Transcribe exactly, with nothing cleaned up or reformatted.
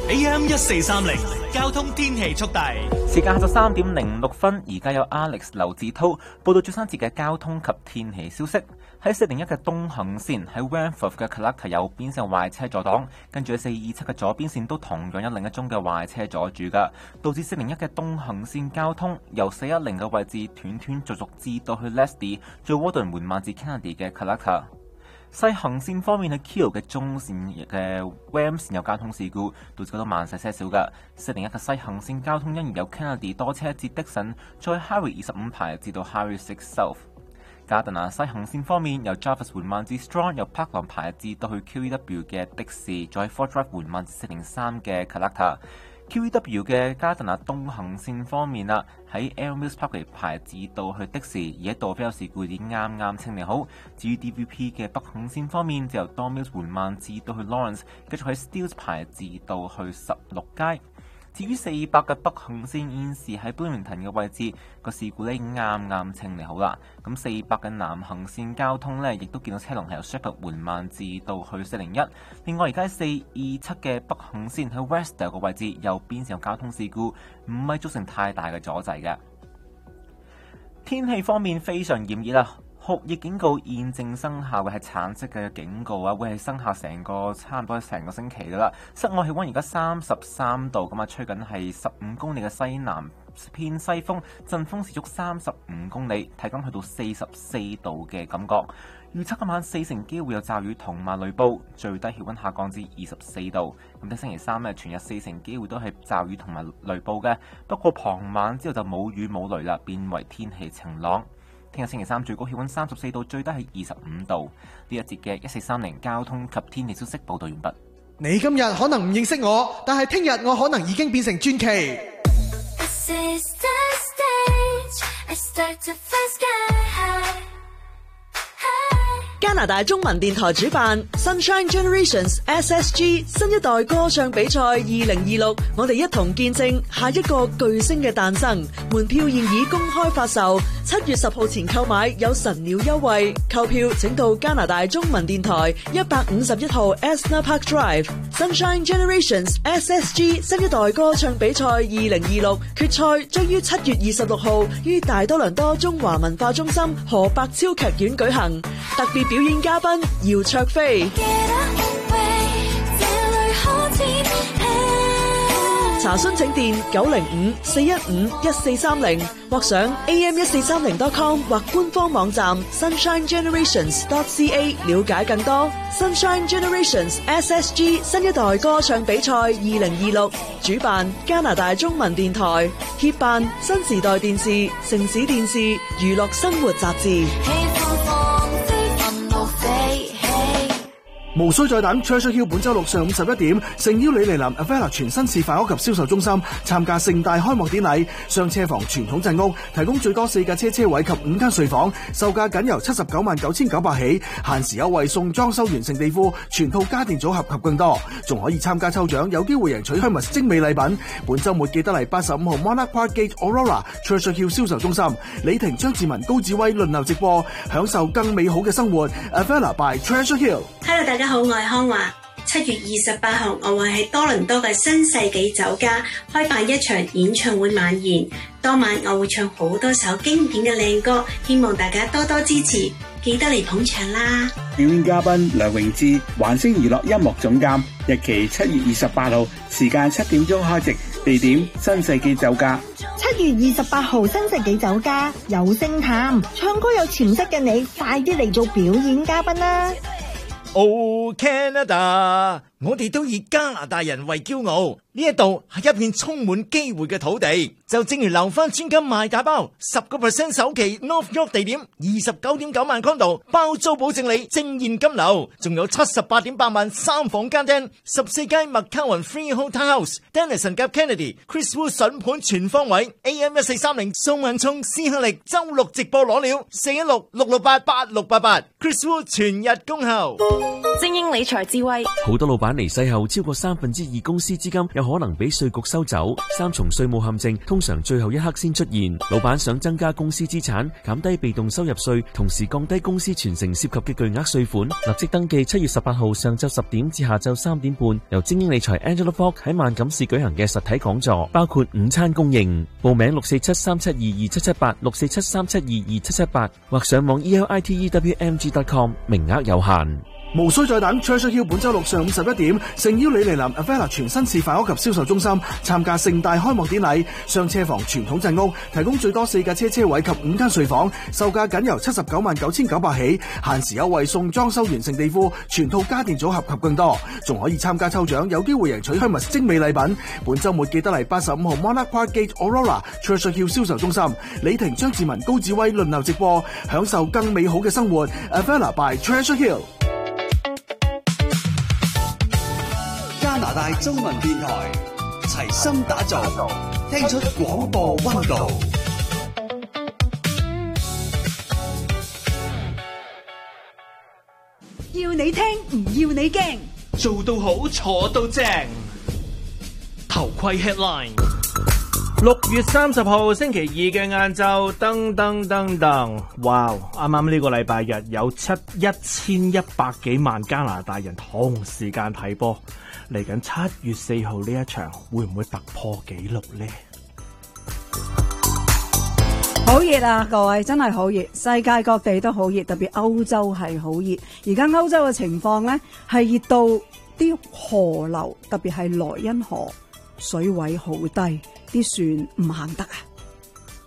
A M 一四三零交通天氣速遞， 時間下晝三點零六分，而家有 Alex 劉志濤報道最新節嘅交通及天氣消息。喺四零一嘅東行線喺 Wentworth 嘅 Collector 右邊線壞車阻擋，跟住喺四二七嘅左邊線都同樣有另一宗嘅壞車阻住㗎，導致四零一嘅東行線交通由四一零嘅位置斷斷續續至到去 Leslie， 最窩頓緩慢至 Kennedy 嘅 Collector。西行線方面，喺 Keele 嘅中線嘅 Wem 線有交通事故，導致嗰度慢駛些少㗎。四零一嘅西行線交通因而有 Kennedy 多車至 Dixon， 再 Harry 二十五排至到 Harry Six South。加特納西行線方面，由 Jarvis 緩慢至 Strong， 由 Parkland 排至到去 Q E W 嘅的士，再 Fort Drive 緩慢至四零三嘅 Collector。Q E W 嘅加特納東行線方面啦，喺 Elmills Parkway 排至到去的士，而喺杜菲有事故已經啱啱清理好。至於 D V P 嘅北行線方面，就由 Don Mills 緩慢至到去 Lawrence， 繼續喺 Steeles 排至到去十六街。至於四百嘅北行線現時喺 Bloomington 嘅位置，個事故呢已經啱啱清理好啦。咁四百嘅南行線交通呢，亦都見到車龍係由 Sheppard 緩慢至到去四零一。另外而家四二七嘅北行線喺 Westdale 嘅位置，右邊線有交通事故，唔係造成太大嘅阻滯嘅。天氣方面非常炎熱啦。酷熱警告現正生效嘅係橙色嘅警告啊，會係生效成個差唔多成個星期噶啦。室外氣溫而家三十三度，咁啊吹緊係十五公里嘅西南偏西風，陣風時速三十五公里，體感去到四十四度嘅感覺。預測今晚四成機會有驟雨同埋雷暴，最低氣溫下降至二十四度。咁喺星期三呢，全日四成機會都係驟雨同埋雷暴嘅，不過傍晚之後就冇雨冇雷啦，變為天氣晴朗。聽日星期三最高氣溫三十四度，最低係二十五度。呢一節嘅一四三零交通及天氣消息報道完畢。 你今日可能唔認識我，但係聽日我可能已經變成傳奇。 加拿大中文電台主辦 Sunshine Generations S S G 新一代歌唱比賽二零二六，我哋一同見證下一個巨星嘅誕生。門票現已公開發售，七月十號前購買有神鳥優惠。購票請到加拿大中文電台一百五十一號 Esner Park Drive。Sunshine Generations S S G 新一代歌唱比賽二零二六決賽將於七月二十六號於大多倫多中華文化中心何百超劇院舉行。特別表演嘉賓姚焯菲。查詢請電九零五四一五一四三零或上 A M 一四三零 dot com 或官方網站 sunshine generations dot c a 了解更多。Sunshine Generations S S G 新一代歌唱比賽二零二六，主辦加拿大中文電台，協辦新時代電視、城市電視、娛樂生活雜誌。 無需再等 Treasure Hill 本周六上午十一點，誠邀你嚟臨 Avella 全新示範屋及銷售中心參加盛大開幕典禮。雙車房傳統鎮屋提供最多四架車車位及五間睡房，售價僅由七十九萬九千九百起，限時優惠送裝修完成地庫、全套家電組合及更多，仲可以參加抽獎，有機會贏取 Hermes 精美禮品。本周末記得嚟八十五號 Monarch Park Gate Aurora Treasure Hill 銷售中心，李婷、張志文、高志威輪流直播，享受更美好嘅生活。Avella by Treasure Hill。Hello， 大家好，我係康華。七月二十八號，我會喺多倫多嘅新世紀酒家開辦一場演唱會晚宴。當晚我會唱好多首經典嘅靚歌，希望大家多多支持，記得嚟捧場啦！ 表演嘉賓梁榮志，環星娛樂音樂總監。日期七月二十八號，時間七點鐘開席，地點新世紀酒家。 七月二十八號，新世紀酒家有星探，唱歌有潛質嘅你，快啲嚟做表演嘉賓啦 ！Oh Canada， 我哋都以加拿大人為驕傲，呢一度係一片充滿機會嘅土地。就正如留返專金賣大包，十個 percent 首期 North York 地點，二十九點九萬 condo 包租保證你正現金流，仲有七十八點八萬三房間廳，十四間麥卡雲 Freehold Townhouse，Dennison 夾 Kennedy，Chris Wu 筍盤全方位 ，A M 一四三零宋文聰思向力周六直播攞料，四一六六六八八六八八 ，Chris Wu 全日恭候。 精英理財智慧， 好多老闆闆離世後，超過三分之二公司資金有可能俾稅局收走。三重稅務陷阱通常最後一刻先出現。老闆想增加公司資產，減低被動收入稅，同時降低公司傳承涉及嘅巨額稅款，立即登記七月十八號上晝十點至下晝三點半，由精英理財 Angela Fogg 喺萬錦市舉行嘅實體講座，包括午餐供應。報名六四七三七二二七七八，六四七三七二二七七八，或上網 e l i t e w m g dot com， 名額有限。 無需再等 ，Treasure Hill 本周六上午十一點，誠邀李麗林 Avella 全新示範屋及銷售中心參加盛大開幕典禮。上車房傳統鎮屋提供最多四架車車位及五間睡房，售價僅由七十九萬九千九百起，限時優惠送裝修完成地庫、全套家電組合及更多，仲可以參加抽獎，有機會贏取 Hermes 精美禮品。本週末記得嚟八十五號 Monarch Park Gate Aurora Treasure Hill 銷售中心，李婷、張志文、高志威輪流直播，享受更美好嘅生活。Avella by Treasure Hill。 加拿大中文電台齊心打造，聽出廣播溫度。 要你聽，唔要你驚， 做到好，坐到正。頭盔 headline。 六月三十號星期二嘅晏晝，噔噔噔噔，哇！啱啱呢個禮拜日有七一千一百幾萬加拿大人同時間睇波，嚟緊七月四號呢一場會唔會突破紀錄呢？ 好熱啊！各位真係好熱，世界各地都好熱，特別歐洲係好熱。而家歐洲嘅情況呢，係熱到啲河流，特別係萊茵河水位好低，啲船唔行得啊！